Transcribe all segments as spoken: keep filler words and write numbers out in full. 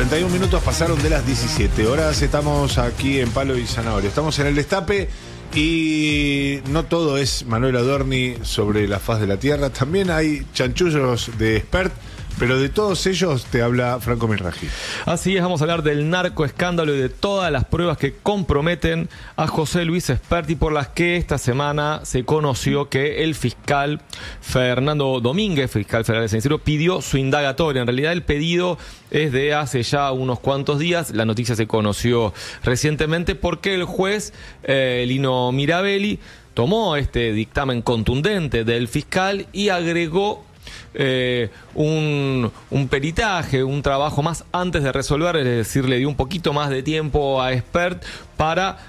treinta y un minutos pasaron de las diecisiete horas. Estamos aquí en Palo y Zanahoria. Estamos en el Destape y no todo es Manuel Adorni sobre la faz de la tierra. También hay chanchullos de expert, pero de todos ellos te habla Franco Mirraji. Así es, vamos a hablar del narcoescándalo y de todas las pruebas que comprometen a José Luis Expert y por las que esta semana se conoció que el fiscal Fernando Domínguez, fiscal federal de San Isidro, pidió su indagatoria. En realidad el pedido es de hace ya unos cuantos días. La noticia se conoció recientemente porque el juez eh, Lino Mirabelli tomó este dictamen contundente del fiscal y agregó Eh, un, un peritaje, un trabajo más antes de resolver, es decir, le dio un poquito más de tiempo a Expert para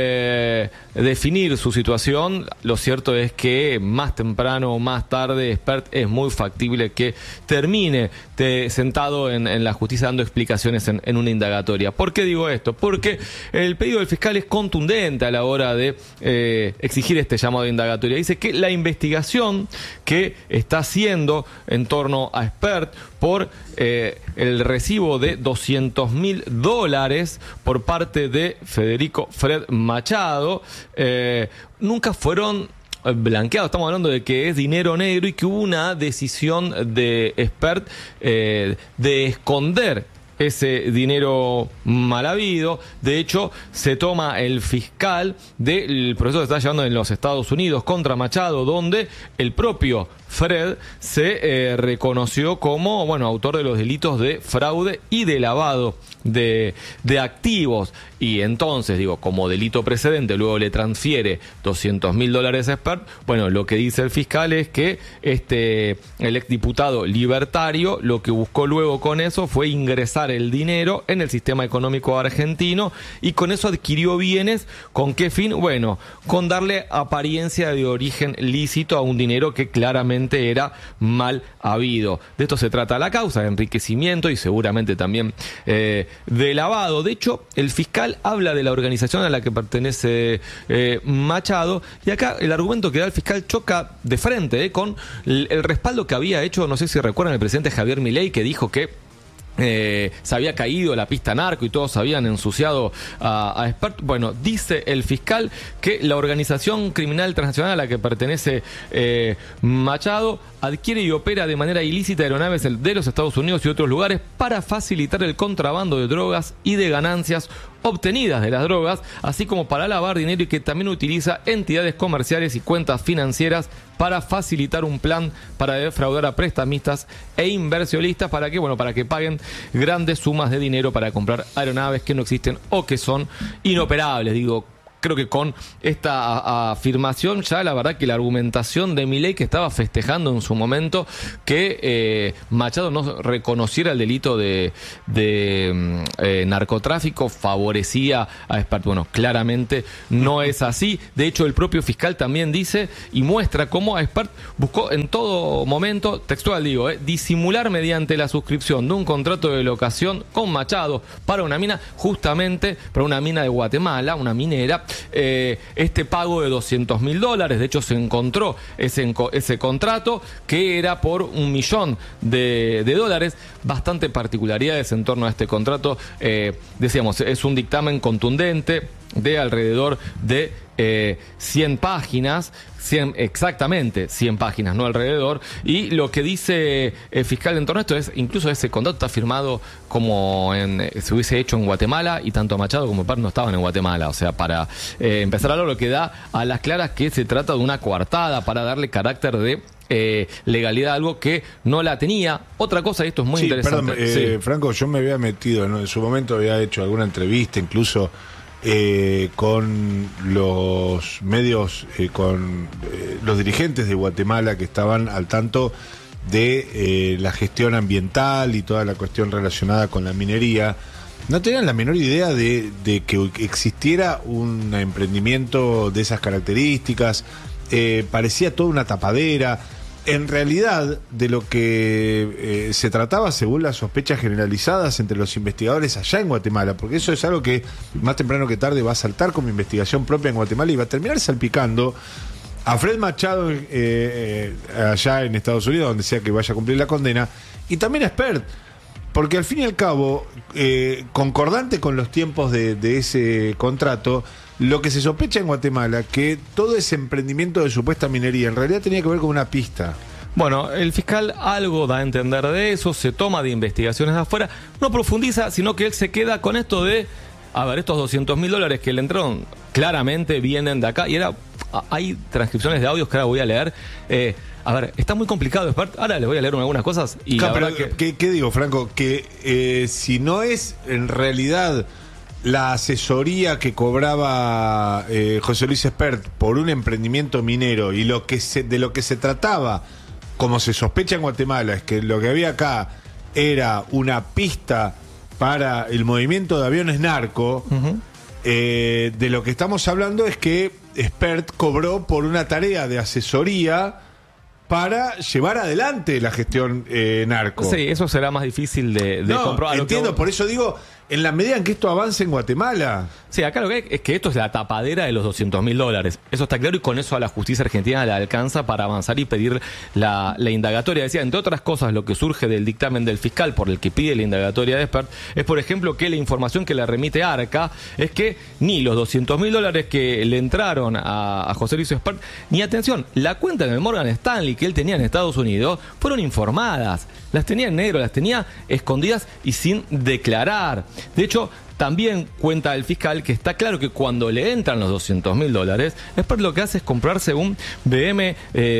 eh, definir su situación. Lo cierto es que más temprano o más tarde Expert es muy factible que termine te, sentado en, en la justicia dando explicaciones en, en una indagatoria. ¿Por qué digo esto? Porque el pedido del fiscal es contundente a la hora de eh, exigir este llamado de indagatoria. Dice que la investigación que está haciendo en torno a Expert por eh, el recibo de doscientos mil dólares por parte de Federico Fred Machado, eh, nunca fueron blanqueados. Estamos hablando de que es dinero negro y que hubo una decisión de Expert eh, de esconder ese dinero mal habido. De hecho, se toma el fiscal del proceso que se está llevando en los Estados Unidos contra Machado, donde el propio Fred se eh, reconoció como, bueno, autor de los delitos de fraude y de lavado de, de activos. Y entonces, digo, como delito precedente, luego le transfiere doscientos mil dólares a Expert. Bueno, lo que dice el fiscal es que este el exdiputado libertario lo que buscó luego con eso fue ingresar el dinero en el sistema económico argentino y con eso adquirió bienes. ¿Con qué fin? Bueno, con darle apariencia de origen lícito a un dinero que claramente era mal habido. De esto se trata la causa, de enriquecimiento y seguramente también eh, de lavado. De hecho, el fiscal habla de la organización a la que pertenece eh, Machado, y acá el argumento que da el fiscal choca de frente eh, con el, el respaldo que había hecho, no sé si recuerdan, el presidente Javier Milei, que dijo que Eh, se había caído la pista narco y todos habían ensuciado a, a Expert. Bueno, dice el fiscal que la organización criminal transnacional a la que pertenece eh, Machado adquiere y opera de manera ilícita aeronaves de los Estados Unidos y otros lugares para facilitar el contrabando de drogas y de ganancias obtenidas de las drogas, así como para lavar dinero, y que también utiliza entidades comerciales y cuentas financieras para facilitar un plan para defraudar a prestamistas e inversionistas para que, bueno, para que paguen grandes sumas de dinero para comprar aeronaves que no existen o que son inoperables. Digo, creo que con esta a, a afirmación ya la verdad que la argumentación de Milei, que estaba festejando en su momento que eh, Machado no reconociera el delito de, de eh, narcotráfico, favorecía a Expert. Bueno, claramente no es así. De hecho, el propio fiscal también dice y muestra cómo a Expert buscó en todo momento, textual digo, eh, disimular mediante la suscripción de un contrato de locación con Machado para una mina, justamente para una mina de Guatemala, una minera, Eh, este pago de doscientos mil dólares. De hecho, se encontró ese, ese contrato que era por un millón de, de dólares. Bastante particularidades en torno a este contrato. Eh, decíamos, es un dictamen contundente de alrededor de eh, cien páginas, cien, exactamente cien páginas, no alrededor. Y lo que dice el fiscal en torno a esto es, incluso ese contrato está firmado como en, eh, se hubiese hecho en Guatemala, y tanto Machado como Expert no estaban en Guatemala. O sea, para eh, empezar a hablar, lo que da a las claras que se trata de una coartada para darle carácter de Eh, legalidad, algo que no la tenía. Otra cosa, y esto es muy sí, interesante. Perdón, eh, sí. Franco, yo me había metido, ¿no? En su momento había hecho alguna entrevista, incluso eh, con los medios, eh, con eh, los dirigentes de Guatemala que estaban al tanto de eh, la gestión ambiental y toda la cuestión relacionada con la minería. No tenían la menor idea de, de que existiera un emprendimiento de esas características. Eh, parecía toda una tapadera. En realidad, de lo que eh, se trataba, según las sospechas generalizadas entre los investigadores allá en Guatemala, porque eso es algo que más temprano que tarde va a saltar como investigación propia en Guatemala y va a terminar salpicando a Fred Machado eh, eh, allá en Estados Unidos, donde sea que vaya a cumplir la condena, y también a Expert. porque al fin y al cabo, eh, concordante con los tiempos de, de ese contrato, lo que se sospecha en Guatemala, que todo ese emprendimiento de supuesta minería en realidad tenía que ver con una pista. Bueno, el fiscal algo da a entender de eso, se toma de investigaciones de afuera, no profundiza, sino que él se queda con esto de, a ver, estos doscientos mil dólares que le entraron claramente vienen de acá, y era, hay transcripciones de audios que ahora voy a leer. Eh, a ver, está muy complicado, ahora les voy a leer algunas cosas. Y claro, la verdad pero, que... ¿qué, ¿Qué digo, Franco? Que eh, si no es en realidad la asesoría que cobraba eh, José Luis Espert por un emprendimiento minero y lo que se, de lo que se trataba, como se sospecha en Guatemala, es que lo que había acá era una pista para el movimiento de aviones narco, uh-huh. eh, de lo que estamos hablando es que Espert cobró por una tarea de asesoría para llevar adelante la gestión eh, narco. Sí, eso será más difícil de, de no, comprobar. Entiendo, vos... por eso digo, en la medida en que esto avance en Guatemala. Sí, acá lo que hay es que esto es la tapadera de los doscientos mil dólares. Eso está claro, y con eso a la justicia argentina le alcanza para avanzar y pedir la, la indagatoria. Decía, entre otras cosas, lo que surge del dictamen del fiscal por el que pide la indagatoria de Espert es, por ejemplo, que la información que le remite Arca es que ni los doscientos mil dólares que le entraron a, a José Luis Espert, ni, atención, la cuenta de Morgan Stanley que él tenía en Estados Unidos, fueron informadas. Las tenía en negro, las tenía escondidas y sin declarar. De hecho, también cuenta el fiscal que está claro que cuando le entran los doscientos mil dólares, Espert lo que hace es comprarse un B M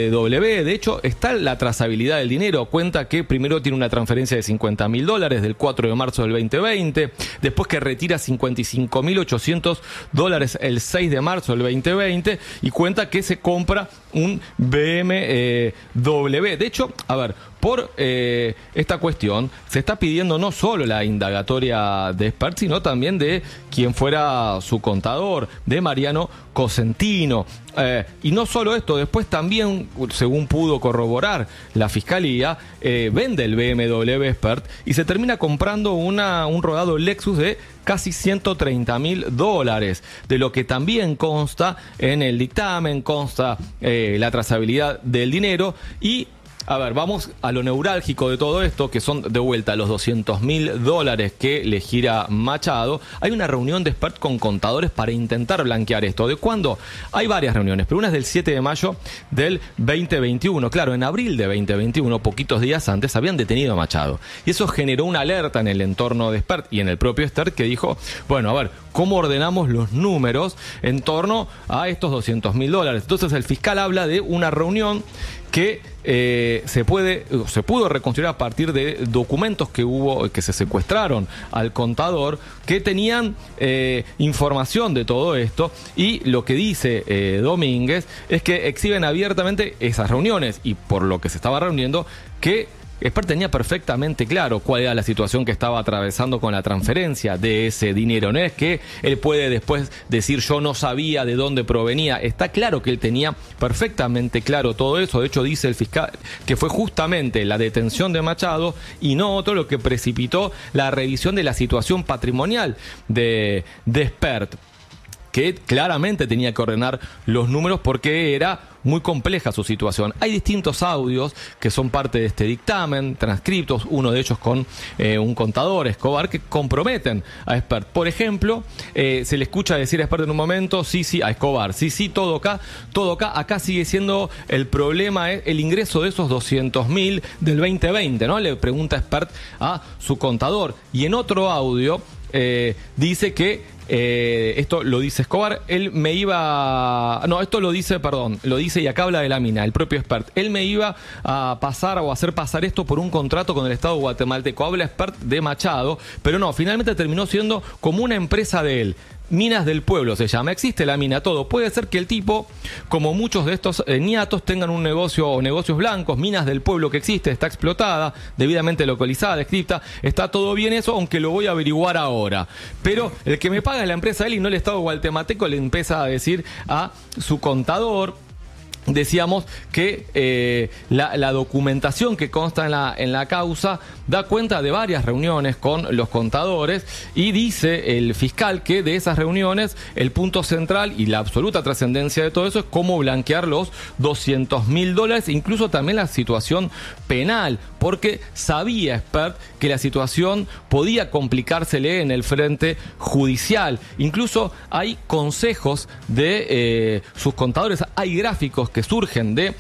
W. De hecho, está la trazabilidad del dinero. Cuenta que primero tiene una transferencia de cincuenta mil dólares del cuatro de marzo del veinte veinte, después que retira cincuenta y cinco mil ochocientos dólares el seis de marzo del veinte veinte, y cuenta que se compra un B M W. De hecho, a ver, por eh, esta cuestión se está pidiendo no solo la indagatoria de Espert, sino también de quien fuera su contador, de Mariano Cosentino. Eh, y no solo esto, después también, según pudo corroborar la fiscalía, eh, vende el B M W Espert y se termina comprando una, un rodado Lexus de casi ciento treinta mil dólares, de lo que también consta en el dictamen, consta eh, la trazabilidad del dinero. Y a ver, vamos a lo neurálgico de todo esto, que son de vuelta los doscientos mil dólares que le gira Machado. Hay una reunión de Espert con contadores para intentar blanquear esto. ¿De cuándo? Hay varias reuniones, pero una es del siete de mayo del veinte veintiuno. Claro, en abril de veinte veintiuno, poquitos días antes, habían detenido a Machado. Y eso generó una alerta en el entorno de Espert y en el propio Espert, que dijo, bueno, a ver, ¿cómo ordenamos los números en torno a estos doscientos mil dólares? Entonces el fiscal habla de una reunión que eh, se puede se pudo reconstruir a partir de documentos que hubo, que se secuestraron al contador, que tenían eh, información de todo esto, y lo que dice eh, Domínguez es que exhiben abiertamente esas reuniones, y por lo que se estaba reuniendo, que Espert tenía perfectamente claro cuál era la situación que estaba atravesando con la transferencia de ese dinero. No es que él puede después decir yo no sabía de dónde provenía. Está claro que él tenía perfectamente claro todo eso. De hecho, dice el fiscal que fue justamente la detención de Machado y no otro lo que precipitó la revisión de la situación patrimonial de, de Espert, que claramente tenía que ordenar los números porque era muy compleja su situación. Hay distintos audios que son parte de este dictamen, transcriptos, uno de ellos con eh, un contador, Escobar, que comprometen a Espert. Por ejemplo, eh, se le escucha decir a Espert en un momento, sí, sí, a Escobar, sí, sí, todo acá, todo acá. Acá sigue siendo el problema, es el ingreso de esos doscientos mil del veinte veinte, ¿no? Le pregunta Espert a su contador. Y en otro audio eh, dice que Eh, esto lo dice Escobar, él me iba... No, esto lo dice, perdón, lo dice y acá habla de la mina, el propio Espert. Él me iba a pasar o a hacer pasar esto por un contrato con el Estado guatemalteco. Habla Espert de Machado, pero no, finalmente terminó siendo como una empresa de él. Minas del Pueblo se llama, existe la mina, todo. Puede ser que el tipo, como muchos de estos eh, niatos, tengan un negocio o negocios blancos. Minas del Pueblo que existe, está explotada, debidamente localizada, descripta, está todo bien eso, aunque lo voy a averiguar ahora. Pero el que me paga es la empresa él y no el Estado guatemalteco, le empieza a decir a su contador. decíamos que eh, la, la documentación que consta en la, en la causa da cuenta de varias reuniones con los contadores y dice el fiscal que de esas reuniones el punto central y la absoluta trascendencia de todo eso es cómo blanquear los doscientos mil dólares, incluso también la situación penal, porque sabía Espert que la situación podía complicársele en el frente judicial. Incluso hay consejos de eh, sus contadores, hay gráficos que que surgen de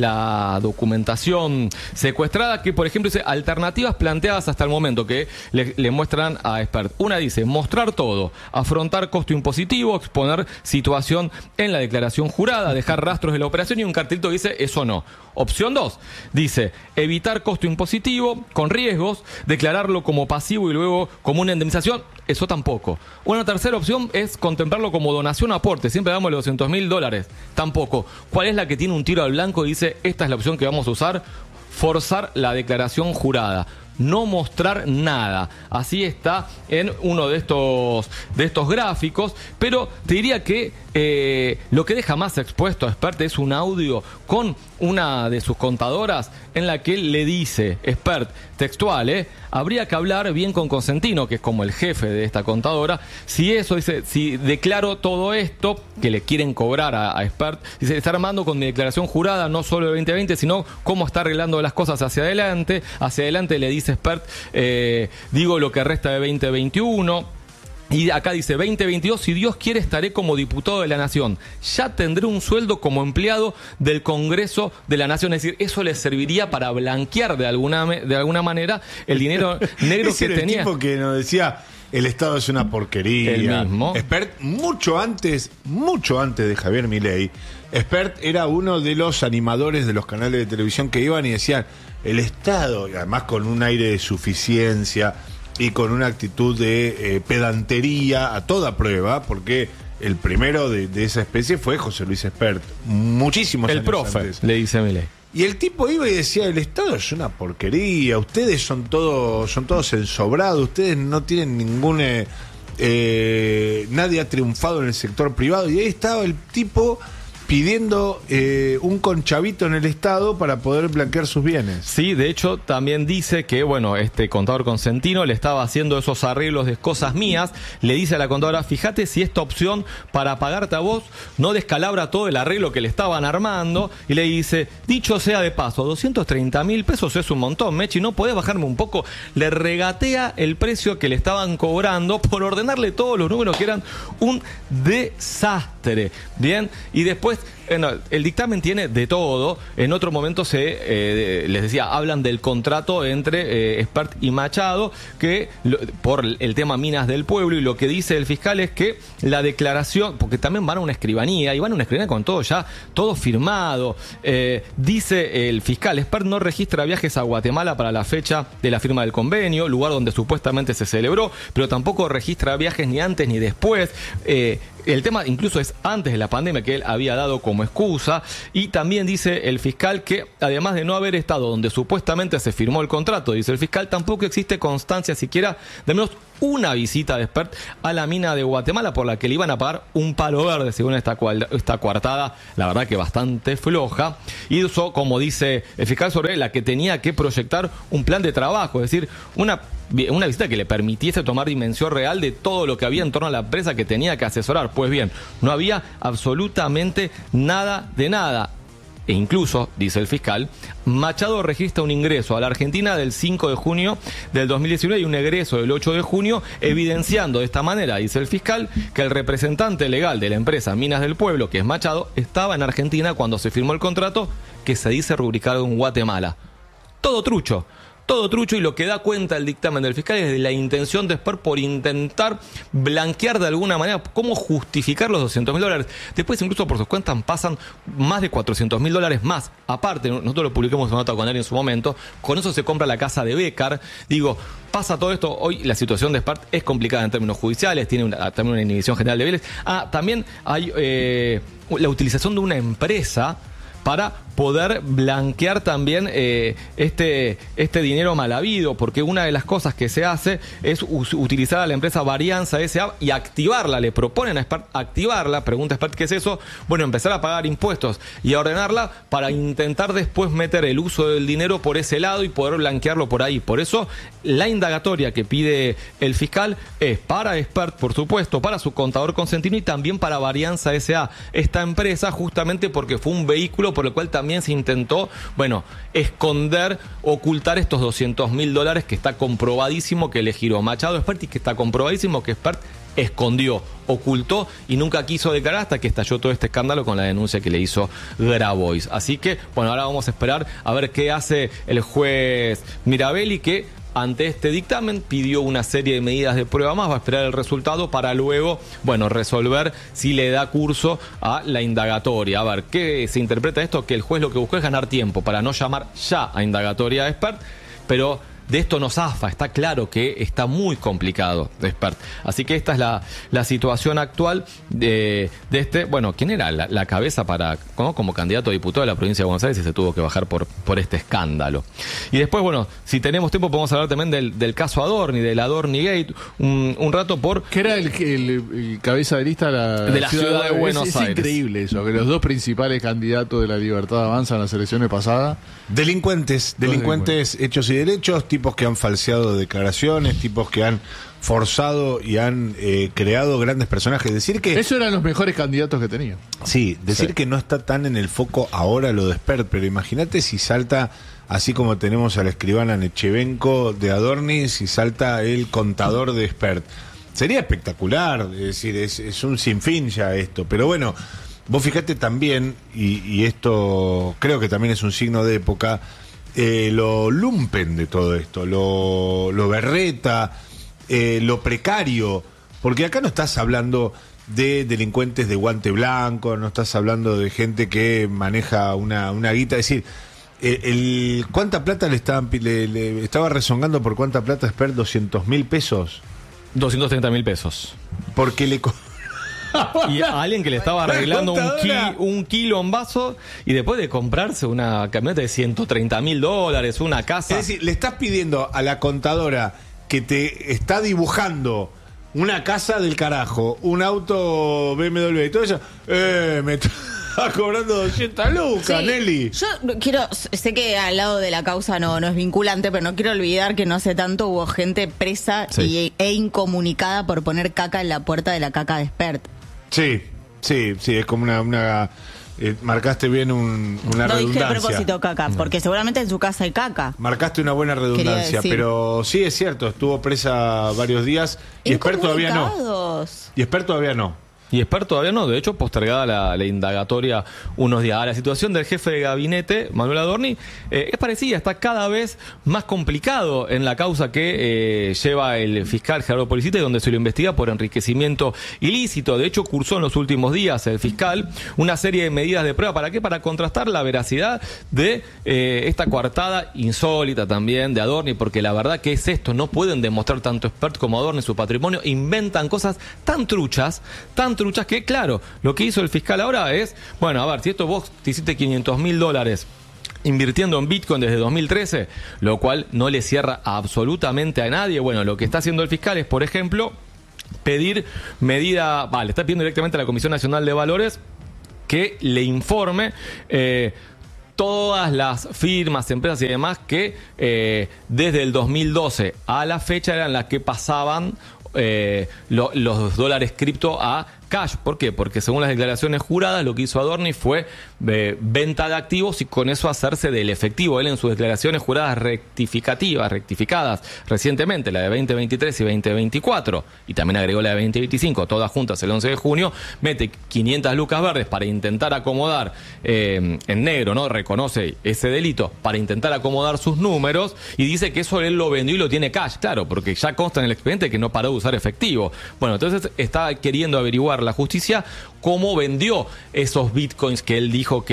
la documentación secuestrada, que por ejemplo dice alternativas planteadas hasta el momento que le, le muestran a Espert. Una dice mostrar todo, afrontar costo impositivo, exponer situación en la declaración jurada, dejar rastros de la operación, y un cartelito que dice eso no. Opción dos dice evitar costo impositivo con riesgos, declararlo como pasivo y luego como una indemnización, eso tampoco. Una tercera opción es contemplarlo como donación o aporte, siempre damos los doscientos mil dólares, tampoco. ¿Cuál es la que tiene un tiro al blanco y dice esta es la opción que vamos a usar? Forzar la declaración jurada, no mostrar nada. Así está en uno de estos, de estos gráficos, pero te diría que eh, lo que deja más expuesto a Espert es un audio con una de sus contadoras en la que él le dice, Espert, textual, ¿eh? habría que hablar bien con Cosentino, que es como el jefe de esta contadora, si eso, dice, si declaro todo esto, que le quieren cobrar a, a Espert, dice, está armando con mi declaración jurada, no solo el veinte veinte, sino cómo está arreglando las cosas hacia adelante, hacia adelante le dice Espert, eh, digo lo que resta de veinte veintiuno, y acá dice veinte veintidós, si Dios quiere estaré como diputado de la Nación, ya tendré un sueldo como empleado del Congreso de la Nación, es decir, eso le serviría para blanquear de alguna, de alguna manera el dinero negro que era tenía. El tipo que nos decía, el Estado es una porquería. El mismo. Espert, mucho antes, mucho antes de Javier Milei, Espert era uno de los animadores de los canales de televisión que iban y decían, el Estado, y además con un aire de suficiencia y con una actitud de eh, pedantería a toda prueba, porque el primero de, de esa especie fue José Luis Espert, muchísimos el años profe, antes. le dice Milei. Y el tipo iba y decía, el Estado es una porquería, ustedes son todos, son todos ensobrados, ustedes no tienen ningún... Eh, eh, nadie ha triunfado en el sector privado. Y ahí estaba el tipo pidiendo eh, un conchavito en el Estado para poder blanquear sus bienes. Sí, de hecho también dice que, bueno, este contador Cosentino le estaba haciendo esos arreglos de cosas mías, le dice a la contadora, fíjate si esta opción para pagarte a vos no descalabra todo el arreglo que le estaban armando, y le dice, dicho sea de paso, doscientos treinta mil pesos es un montón, Mechi, ¿no podés bajarme un poco? Le regatea el precio que le estaban cobrando por ordenarle todos los números que eran un desastre, ¿bien? Y después Bueno, el dictamen tiene de todo. En otro momento se eh, les decía, hablan del contrato entre eh, Espert y Machado, que lo, por el tema Minas del Pueblo, y lo que dice el fiscal es que la declaración, porque también van a una escribanía, y van a una escribanía con todo ya, todo firmado. Eh, dice el fiscal, Espert no registra viajes a Guatemala para la fecha de la firma del convenio, lugar donde supuestamente se celebró, pero tampoco registra viajes ni antes ni después. Eh, El tema incluso es antes de la pandemia, que él había dado como excusa. Y también dice el fiscal que, además de no haber estado donde supuestamente se firmó el contrato, dice el fiscal, tampoco existe constancia siquiera de al menos una visita de Espert a la mina de Guatemala, por la que le iban a pagar un palo verde, según esta, cual, esta coartada, la verdad que bastante floja. Y eso, como dice el fiscal, sobre la que tenía que proyectar un plan de trabajo, es decir, una una visita que le permitiese tomar dimensión real de todo lo que había en torno a la empresa que tenía que asesorar. Pues bien, no había absolutamente nada de nada. E incluso, dice el fiscal, Machado registra un ingreso a la Argentina del cinco de junio del dos mil diecinueve y un egreso del ocho de junio, evidenciando de esta manera, dice el fiscal, que el representante legal de la empresa Minas del Pueblo, que es Machado, estaba en Argentina cuando se firmó el contrato que se dice rubricado en Guatemala. Todo trucho. Todo trucho, y lo que da cuenta el dictamen del fiscal es de la intención de Espert por intentar blanquear de alguna manera, cómo justificar los doscientos mil dólares. Después, incluso por sus cuentas, pasan más de cuatrocientos mil dólares más. Aparte, nosotros lo publicamos en nota con él en su momento, con eso se compra la casa de Bécar. Digo, pasa todo esto. Hoy la situación de Espert es complicada en términos judiciales, tiene una, también una inhibición general de bienes. Ah, también hay eh, la utilización de una empresa para poder blanquear también eh, este, este dinero mal habido, porque una de las cosas que se hace es utilizar a la empresa Varianza S A y activarla. Le proponen a Spert activarla. Pregunta Spert, ¿qué es eso? Bueno, empezar a pagar impuestos y a ordenarla para intentar después meter el uso del dinero por ese lado y poder blanquearlo por ahí. Por eso la indagatoria que pide el fiscal es para Spert, por supuesto, para su contador Consentino y también para Varianza S A, esta empresa, justamente porque fue un vehículo por el cual también se intentó, bueno, esconder, ocultar estos doscientos mil dólares que está comprobadísimo que le giró Machado Spert y que está comprobadísimo que Spert escondió, ocultó y nunca quiso declarar hasta que estalló todo este escándalo con la denuncia que le hizo Grabois. Así que, bueno, ahora vamos a esperar a ver qué hace el juez Mirabelli, que ante este dictamen pidió una serie de medidas de prueba más, va a esperar el resultado para luego, bueno, resolver si le da curso a la indagatoria. A ver, ¿qué se interpreta esto? Que el juez lo que buscó es ganar tiempo para no llamar ya a indagatoria de Spert, pero de esto no zafa, está claro que está muy complicado de Spert. Así que esta es la, la situación actual de, de este, bueno, ¿quién era la, la cabeza para, ¿no? como candidato a diputado de la provincia de Buenos Aires y se tuvo que bajar por, por este escándalo? Y después, bueno, si tenemos tiempo podemos hablar también del, del caso Adorni, del Adorni Gate, un, un rato por... Que era el, el, el cabeza de lista la, de la ciudad, ciudad de Buenos es, Aires. Es increíble eso, que los dos principales candidatos de la Libertad Avanza en las elecciones pasadas... Delincuentes, delincuentes hechos y derechos, tipos que han falseado declaraciones, tipos que han forzado y han eh, creado grandes personajes. Decir que... Eso eran los mejores candidatos que tenía. Sí, decir sí. que no está tan en el foco ahora lo de Spert, pero imagínate si salta, así como tenemos al escribana Nechevenko de Adorni, si salta el contador de Spert. Sería espectacular, es decir, es, es un sinfín ya esto, pero bueno... Vos fijate también, y, y esto creo que también es un signo de época, eh, lo lumpen de todo esto, lo, lo berreta, eh, lo precario, porque acá no estás hablando de delincuentes de guante blanco, no estás hablando de gente que maneja una, una guita, es decir, eh, el, ¿cuánta plata le, estaban, le, le estaba rezongando por cuánta plata Spert? ¿doscientos mil pesos? doscientos treinta mil pesos. Porque le... Y a alguien que le estaba arreglando un, ki, un kilo en vaso y después de comprarse una camioneta de ciento treinta mil dólares, una casa. Es decir, le estás pidiendo a la contadora que te está dibujando una casa del carajo, un auto B M W y todo eso. Eh, me está cobrando doscientas lucas, sí. Nelly. Yo quiero, sé que al lado de la causa no, no es vinculante, pero no quiero olvidar que no hace tanto hubo gente presa sí. y, e incomunicada por poner caca en la puerta de la caca de Spert. Sí, sí, sí, es como una... una eh, marcaste bien un, una no redundancia. No dije a propósito caca, porque seguramente en su casa hay caca. Marcaste una buena redundancia, pero sí es cierto, estuvo presa varios días y Spert todavía no. Y Spert todavía no. Y Spert todavía no, de hecho postergada la, la indagatoria unos días. A la situación del jefe de gabinete, Manuel Adorni, eh, es parecida, está cada vez más complicado en la causa que eh, lleva el fiscal Gerardo Policite, donde se lo investiga por enriquecimiento ilícito. De hecho, cursó en los últimos días el fiscal una serie de medidas de prueba. ¿Para qué? Para contrastar la veracidad de eh, esta coartada insólita también de Adorni, porque la verdad que es esto, no pueden demostrar tanto Spert como Adorni su patrimonio, inventan cosas tan truchas, tan truchas que, claro, lo que hizo el fiscal ahora es, bueno, a ver, si esto vos te hiciste quinientos mil dólares invirtiendo en Bitcoin desde dos mil trece, lo cual no le cierra absolutamente a nadie, bueno, lo que está haciendo el fiscal es, por ejemplo, pedir medida, vale, está pidiendo directamente a la Comisión Nacional de Valores que le informe eh, todas las firmas, empresas y demás que eh, desde el dos mil doce a la fecha eran las que pasaban eh, lo, los dólares cripto a cash. ¿Por qué? Porque según las declaraciones juradas lo que hizo Adorni fue eh, venta de activos y con eso hacerse del efectivo. Él en sus declaraciones juradas rectificativas, rectificadas recientemente, la de veinte veintitrés y veinte veinticuatro, y también agregó la de veinte veinticinco, todas juntas el once de junio, mete quinientas lucas verdes para intentar acomodar eh, en negro, ¿no? Reconoce ese delito para intentar acomodar sus números y dice que eso él lo vendió y lo tiene cash, claro, porque ya consta en el expediente que no paró de usar efectivo. Bueno, entonces está queriendo averiguar la justicia cómo vendió esos bitcoins que él dijo que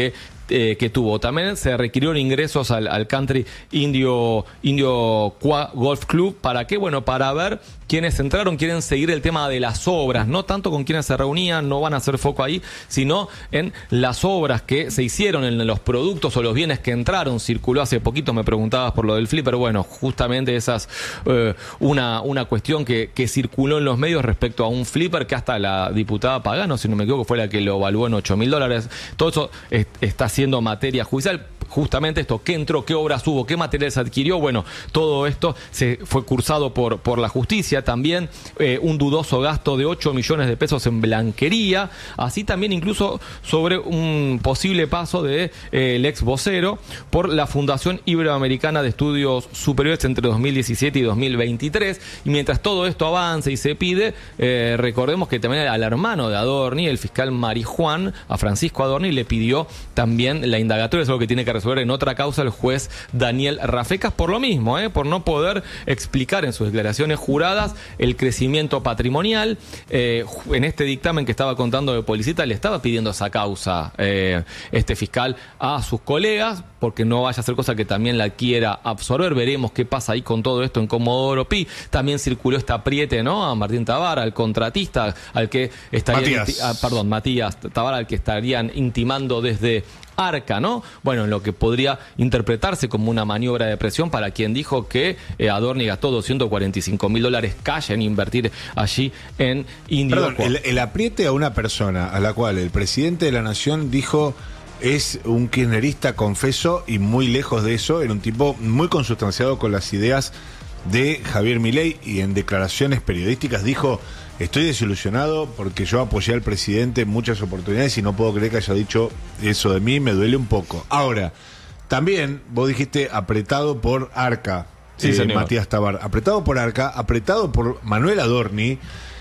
eh, que tuvo. También se requirieron ingresos al, al Country Indio, Indio Qua Golf Club. ¿Para qué? Bueno, para ver quiénes entraron, quieren seguir el tema de las obras, no tanto con quienes se reunían, no van a hacer foco ahí, sino en las obras que se hicieron, en los productos o los bienes que entraron. Circuló hace poquito, me preguntabas por lo del flipper, bueno, justamente esa es eh, una, una cuestión que, que circuló en los medios respecto a un flipper que hasta la diputada Pagano, si no me equivoco, fue la que lo evaluó en ocho mil dólares. Todo eso es, está siendo materia judicial. Justamente esto, qué entró, qué obras hubo, qué material se adquirió, bueno, todo esto se fue cursado por, por la justicia. También eh, un dudoso gasto de ocho millones de pesos en blanquería, así también incluso sobre un posible paso de eh, el ex vocero por la Fundación Iberoamericana de Estudios Superiores entre dos mil diecisiete y dos mil veintitrés. Y mientras todo esto avanza y se pide, eh, recordemos que también al hermano de Adorni, el fiscal Marijuán, a Francisco Adorni, le pidió también la indagatoria, es algo que tiene que resolver en otra causa el juez Daniel Rafecas, por lo mismo, ¿eh? por no poder explicar en sus declaraciones juradas el crecimiento patrimonial. Eh, en este dictamen que estaba contando de Policita, le estaba pidiendo esa causa eh, este fiscal a sus colegas, porque no vaya a ser cosa que también la quiera absorber. Veremos qué pasa ahí con todo esto en Comodoro Pi. También circuló esta apriete, ¿no? A Martín Tabara, al contratista, al que estarían, Matías. Ah, perdón, Matías Tabara, al que estarían intimando desde Arca, ¿no? Bueno, en lo que podría interpretarse como una maniobra de presión para quien dijo que eh, Adorni gastó doscientos cuarenta y cinco mil dólares cash en invertir allí en Indio. Perdón, el, el apriete a una persona a la cual el presidente de la Nación dijo es un kirchnerista confeso y muy lejos de eso, era un tipo muy consustanciado con las ideas de Javier Milei, y en declaraciones periodísticas dijo: estoy desilusionado porque yo apoyé al presidente en muchas oportunidades y no puedo creer que haya dicho eso de mí, me duele un poco. Ahora, también vos dijiste apretado por Arca, sí, eh, Matías Tabar, apretado por Arca, apretado por Manuel Adorni,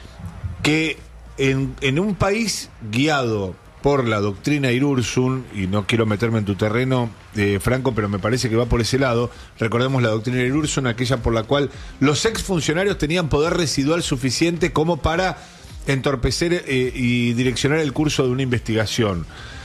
que en, en un país guiado por la doctrina Irurzun, y no quiero meterme en tu terreno, eh, Franco, pero me parece que va por ese lado. Recordemos la doctrina Irurzun, aquella por la cual los exfuncionarios tenían poder residual suficiente como para entorpecer eh, y direccionar el curso de una investigación.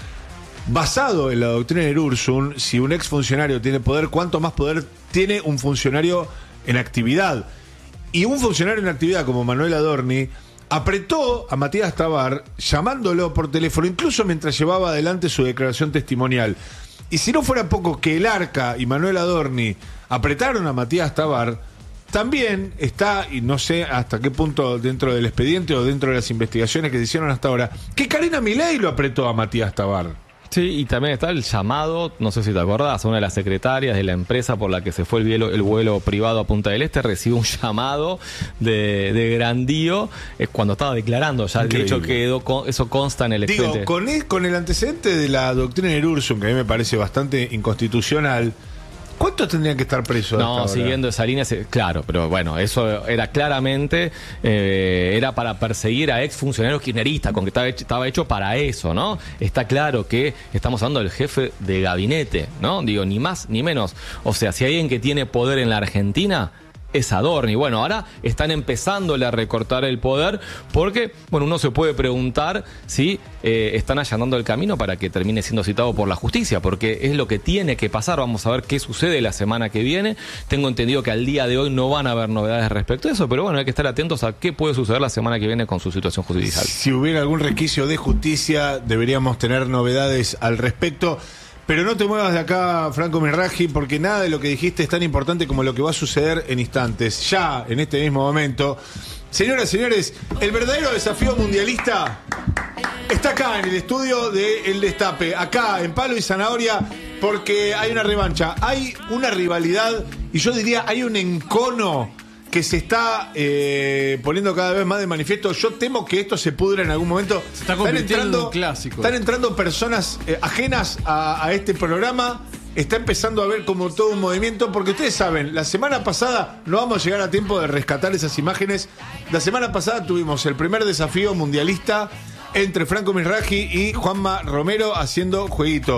Basado en la doctrina Irurzun, si un exfuncionario tiene poder, ¿cuánto más poder tiene un funcionario en actividad? Y un funcionario en actividad como Manuel Adorni apretó a Matías Tabar llamándolo por teléfono, incluso mientras llevaba adelante su declaración testimonial. Y si no fuera poco que el Arca y Manuel Adorni apretaron a Matías Tabar, también está, y no sé hasta qué punto dentro del expediente o dentro de las investigaciones que se hicieron hasta ahora, que Karina Milei lo apretó a Matías Tabar. Sí, y también está el llamado, no sé si te acordás, a una de las secretarias de la empresa por la que se fue el vuelo, el vuelo privado a Punta del Este, recibió un llamado de, de Grandío eh, cuando estaba declarando. Ya Increíble. de hecho quedó con, eso consta en el expediente. Digo, con el, con el antecedente de la doctrina Irurzun, que a mí me parece bastante inconstitucional, ¿cuántos tendrían que estar presos? No, siguiendo esa línea, claro, pero bueno, eso era claramente, eh, era para perseguir a exfuncionarios kirchneristas, con que estaba hecho, estaba hecho para eso, ¿no? Está claro que estamos hablando del jefe de gabinete, ¿no? Digo, ni más ni menos. O sea, si hay alguien que tiene poder en la Argentina, es Adorni. Bueno, ahora están empezándole a recortar el poder porque, bueno, uno se puede preguntar si eh, están allanando el camino para que termine siendo citado por la justicia, porque es lo que tiene que pasar. Vamos a ver qué sucede la semana que viene. Tengo entendido que al día de hoy no van a haber novedades respecto a eso, pero bueno, hay que estar atentos a qué puede suceder la semana que viene con su situación judicial. Si hubiera algún resquicio de justicia, deberíamos tener novedades al respecto. Pero no te muevas de acá, Franco Mirraji, porque nada de lo que dijiste es tan importante como lo que va a suceder en instantes. Ya, en este mismo momento. Señoras y señores, el verdadero desafío mundialista está acá en el estudio de El Destape, acá en Palo y Zanahoria, porque hay una revancha, hay una rivalidad y yo diría hay un encono que se está eh, poniendo cada vez más de manifiesto. Yo temo que esto se pudra en algún momento. Se está convirtiendo en un clásico. Están entrando personas eh, ajenas a, a este programa. Está empezando a ver como todo un movimiento, porque ustedes saben, la semana pasada, no vamos a llegar a tiempo de rescatar esas imágenes. La semana pasada tuvimos el primer desafío mundialista entre Franco Mirraji y Juanma Romero haciendo jueguito.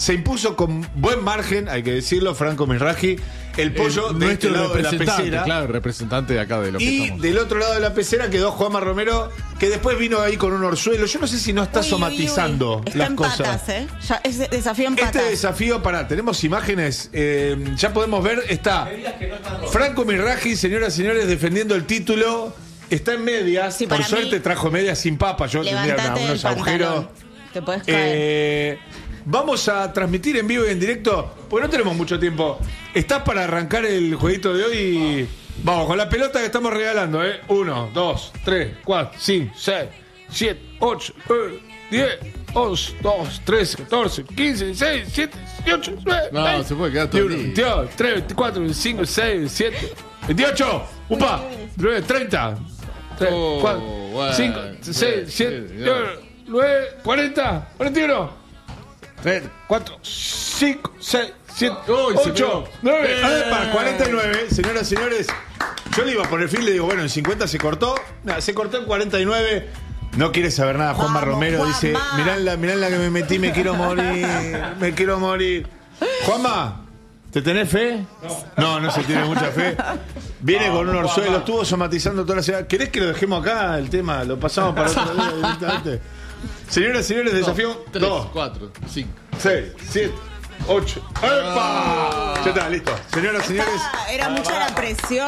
Se impuso con buen margen, hay que decirlo, Franco Misraji, el pollo El- de nuestro este lado de la representante, pecera. claro, representante de acá de lo que Y estamos. del otro lado de la pecera quedó Juanma Romero, que después vino ahí con un orzuelo. Yo no sé si no está Uy, uy, somatizando uy. Está las en cosas. patas, ¿eh? Ya, ese desafío en patas. Este desafío, pará, tenemos imágenes, eh, ya podemos ver, está Franco Misraji, señoras y señores, defendiendo el título, está en medias, Sí, por para suerte mí, trajo medias sin papa, yo tendría Levantate una- del unos pantalón. agujeros. Te podés caer. Eh, vamos a transmitir en vivo y en directo, porque no tenemos mucho tiempo. ¿Estás para arrancar el jueguito de hoy? Vamos, con la pelota que estamos regalando, ¿eh? Uno, dos, tres, cuatro, cinco, seis, siete, ocho, nueve, diez, once, doce, trece, catorce, quince, dieciséis, diecisiete, dieciocho, diecinueve, No, veinte, se puede quedar todo el veintiuno, día. veintidós, veintitrés, veinticuatro, veinticinco, veintiséis, veintisiete, veintiocho, upa, treinta, Oh, cuatro, bueno, cinco, seis, bien, siete, bien. nueve, cuarenta, cuarenta y uno, tres, cuatro, cinco, seis, siete, Uy, se ocho, pegó. nueve, Bien. para cuarenta y nueve, señoras y señores. Yo le iba a poner fin, le digo, bueno, en cincuenta se cortó. Nah, se cortó en cuarenta y nueve. No quiere saber nada. Juanma Vamos, Romero Juanma. dice: mirá en, la, mirá en la que me metí, me quiero morir. Me quiero morir. Juanma, ¿te tenés fe? No, no se tiene mucha fe. Viene con un orzuelo, estuvo somatizando toda la ciudad. ¿Querés que lo dejemos acá el tema? Lo pasamos para otro día directamente. Señoras y señores, desafío Tres, dos, cuatro, cinco. seis, siete, ocho. ¡Epa! Ya está, listo. Señoras y señores, Ah, era mucha la presión.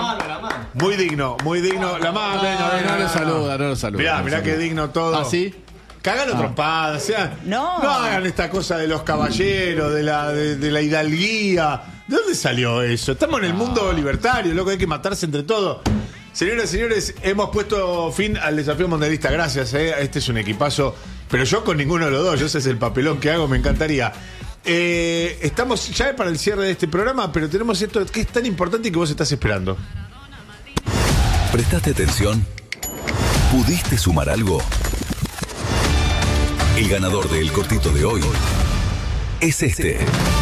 muy digno, muy digno. La mano, venga, No, venga, no lo venga. saluda, no lo saluda. Mirá, no lo mirá saluda. qué digno todo. ¿Ah, sí? Cagalo trompadas, o sea, No. no hagan esta cosa de los caballeros, de la, de, de la hidalguía. ¿De dónde salió eso? Estamos en el mundo libertario, loco, hay que matarse entre todos. Señoras y señores, hemos puesto fin al desafío mundialista. Gracias, eh. Este es un equipazo. Pero yo con ninguno de los dos, yo ese es el papelón que hago, me encantaría. Eh, estamos ya para el cierre de este programa, pero tenemos esto que es tan importante y que vos estás esperando. ¿Prestaste atención? ¿Pudiste sumar algo? El ganador del cortito de hoy es este.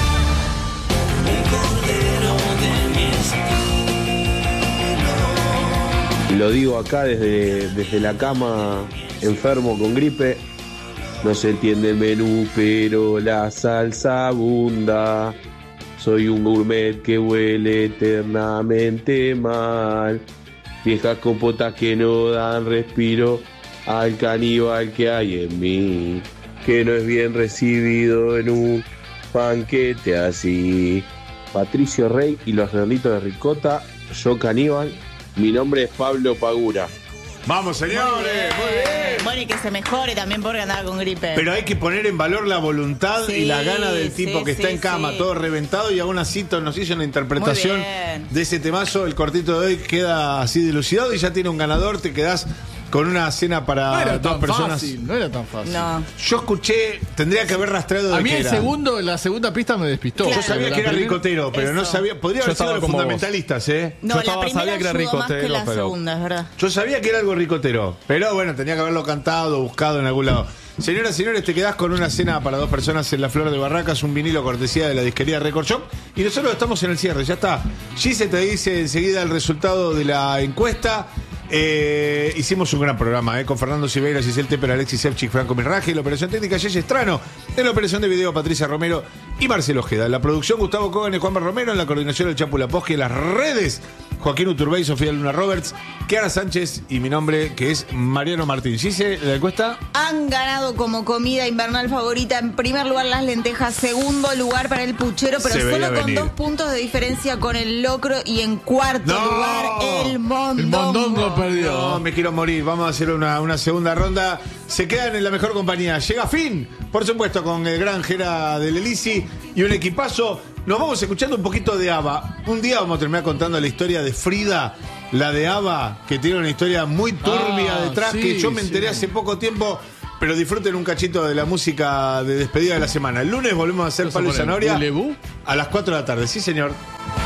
Lo digo acá desde, desde la cama, enfermo con gripe. No se entiende el menú, pero la salsa abunda. Soy un gourmet que huele eternamente mal. Viejas compotas que no dan respiro al caníbal que hay en mí. Que no es bien recibido en un banquete así. Patricio Rey y los Renditos de Ricota, yo caníbal. Mi nombre es Pablo Pagura. Vamos, señores, muy bien. Bueno, y que se mejore también porque andaba con gripe. Pero hay que poner en valor la voluntad Sí, y la gana del tipo sí, que está sí, en cama, sí. todo reventado, y aún así nos hizo una interpretación Muy bien. de ese temazo. El cortito de hoy queda así dilucidado y ya tiene un ganador. Te quedás con una cena para No era dos tan personas. fácil, no era tan fácil. No. Yo escuché, tendría que haber rastreado de A mí qué el era. segundo, la segunda pista me despistó. Claro. Yo sabía La que era primera- ricotero, pero no Eso. sabía. Podría Yo haber sido estaba los como vos. fundamentalistas, ¿eh? No, Yo la estaba- primera sabía que era ayudó más que ricotero, la pero- segunda, es verdad. Yo sabía que era algo ricotero, pero bueno, tenía que haberlo cantado, buscado en algún lado. Señoras y señores, te quedás con una cena para dos personas en la Flor de Barracas, un vinilo cortesía de la disquería Record Shop. Y nosotros estamos en el cierre, ya está. Gise te dice enseguida el resultado de la encuesta. Eh, hicimos un gran programa eh, con Fernando Silveira, Giselle Teper, Alexis Sevchik, Franco Mirraje, en la operación técnica Yeye Estrano, en la operación de video Patricia Romero y Marcelo Ojeda. En la producción Gustavo Kogan y Juan Romero, en la coordinación el Chapu Laposque, en las redes Joaquín Uturbey, Sofía Luna Roberts, Kiara Sánchez y mi nombre que es Mariano Martín. Gise, la encuesta. Han ganado como comida invernal favorita en primer lugar las lentejas, segundo lugar para el puchero, pero Se veía solo con venir. dos puntos de diferencia con el locro, y en cuarto ¡No! lugar el mondongo. El mondongo perdió. No, me quiero morir. Vamos a hacer una, una segunda ronda. Se quedan en la mejor compañía. Llega fin, por supuesto, con el gran Jera del Elisi y un equipazo. Nos vamos escuchando un poquito de ABBA. Un día vamos a terminar contando la historia de Frida, la de ABBA, que tiene una historia muy turbia Ah, detrás, sí, que yo me sí. enteré hace poco tiempo. Pero disfruten un cachito de la música de despedida de la semana. El lunes volvemos a hacer ¿Vas a Palo y poner Zanahoria Ulebú? a las cuatro de la tarde. Sí, señor.